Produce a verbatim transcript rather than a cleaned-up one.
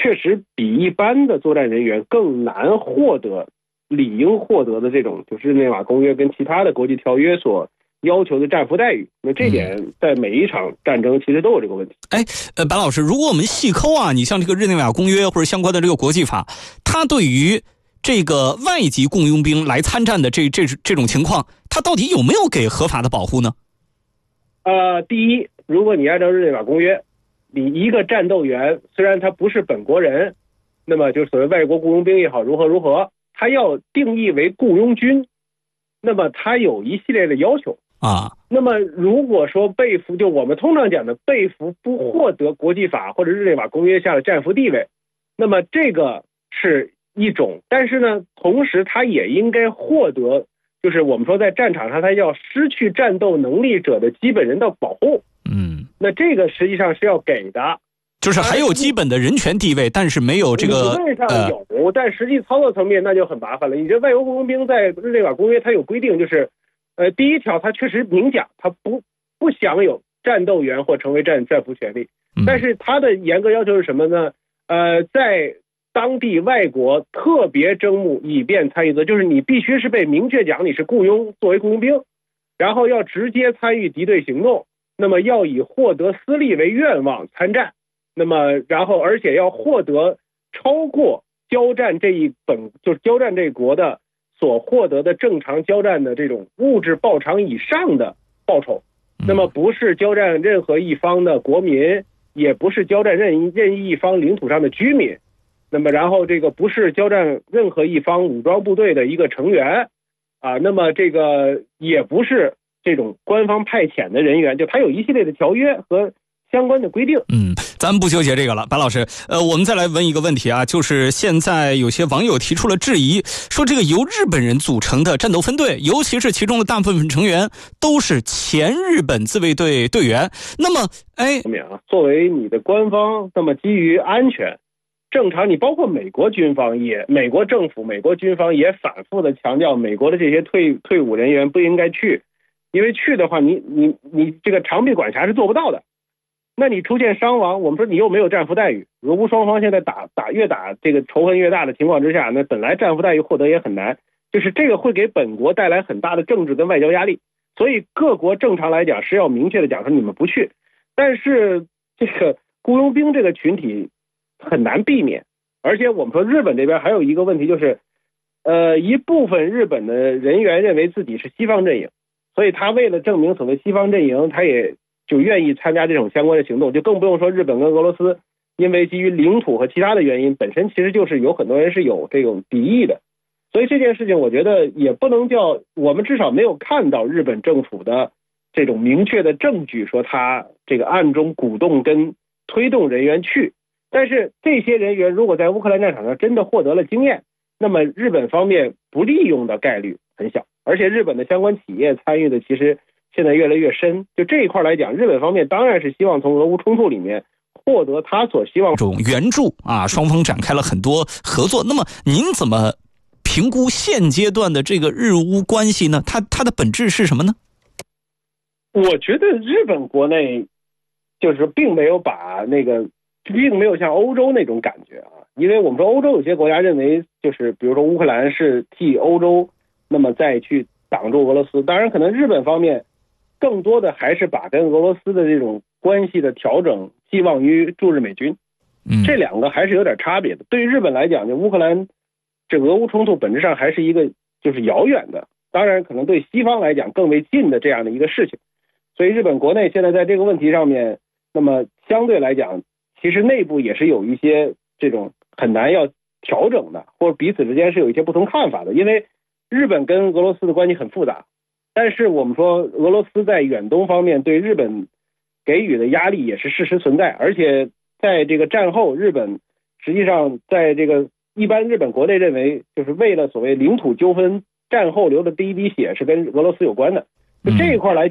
确实比一般的作战人员更难获得理应获得的这种就是日内瓦公约跟其他的国际条约所要求的战俘待遇。那这点在每一场战争其实都有这个问题。 哎，呃，白老师，如果我们细抠啊，你像这个日内瓦公约或者相关的这个国际法，它对于这个外籍雇佣兵来参战的这这这种情况，它到底有没有给合法的保护呢？ 呃，第一，如果你按照日内瓦公约，你一个战斗员虽然他不是本国人，那么就是所谓外国雇佣兵也好，如何如何，他要定义为雇佣军，那么他有一系列的要求啊。 那么如果说被俘，就我们通常讲的被俘不获得国际法或者日内瓦公约下的战俘地位，那么这个是一种，但是呢，同时他也应该获得，就是我们说在战场上他要失去战斗能力者的基本人道保护。 嗯， 那这个实际上是要给的， 就是还有基本的人权地位，但是没有这个理论上有、呃、但实际操作层面那就很麻烦了。你这外国雇佣兵在日内瓦公约它有规定，就是呃第一条它确实明讲它不不享有战斗员或成为战战俘权利，但是它的严格要求是什么呢？呃在当地外国特别征募以便参与的，就是你必须是被明确讲你是雇佣作为雇佣兵，然后要直接参与敌对行动，那么要以获得私利为愿望参战，那么然后而且要获得超过交战这一本就是交战这国的所获得的正常交战的这种物质报偿以上的报酬，那么不是交战任何一方的国民，也不是交战任意任意一方领土上的居民，那么然后这个不是交战任何一方武装部队的一个成员啊，那么这个也不是这种官方派遣的人员，就它有一系列的条约和相关的规定。 嗯，咱们不纠结这个了，白老师。呃，我们再来问一个问题啊，就是现在有些网友提出了质疑，说这个由日本人组成的战斗分队，尤其是其中的大部分成员都是前日本自卫队队员。那么，哎， 作为你的官方，那么基于安全，正常你包括美国军方也，美国政府、美国军方也反复的强调，美国的这些退退伍人员不应该去。因为去的话，你你你这个长臂管辖是做不到的。那你出现伤亡，我们说你又没有战俘待遇，俄乌双方现在打打越打这个仇恨越大的情况之下，那本来战俘待遇获得也很难，就是这个会给本国带来很大的政治跟外交压力。所以各国正常来讲是要明确的讲说你们不去，但是这个雇佣兵这个群体很难避免，而且我们说日本这边还有一个问题就是，呃，一部分日本的人员认为自己是西方阵营。所以他为了证明所谓西方阵营，他也就愿意参加这种相关的行动，就更不用说日本跟俄罗斯，因为基于领土和其他的原因，本身其实就是有很多人是有这种敌意的。所以这件事情我觉得也不能叫，我们至少没有看到日本政府的这种明确的证据说他这个暗中鼓动跟推动人员去。但是这些人员如果在乌克兰战场上真的获得了经验，那么日本方面不利用的概率很小。而且日本的相关企业参与的其实现在越来越深，就这一块来讲，日本方面当然是希望从俄乌冲突里面获得他所希望这种援助啊，双方展开了很多合作。那么您怎么评估现阶段的这个日乌关系呢？它它的本质是什么呢？ 我觉得日本国内就是并没有把那个，并没有像欧洲那种感觉啊，因为我们说欧洲有些国家认为就是比如说乌克兰是替欧洲那么再去挡住俄罗斯，当然可能日本方面更多的还是把跟俄罗斯的这种关系的调整寄望于驻日美军，这两个还是有点差别的。对于日本来讲，就乌克兰这俄乌冲突本质上还是一个就是遥远的，当然可能对西方来讲更为近的这样的一个事情。所以日本国内现在在这个问题上面，那么相对来讲，其实内部也是有一些这种很难要调整的，或者彼此之间是有一些不同看法的。因为日本跟俄罗斯的关系很复杂，但是我们说俄罗斯在远东方面对日本给予的压力也是事实存在，而且在这个战后，日本实际上在这个一般日本国内认为，就是为了所谓领土纠纷，战后流的第一滴血是跟俄罗斯有关的，就这一块来讲。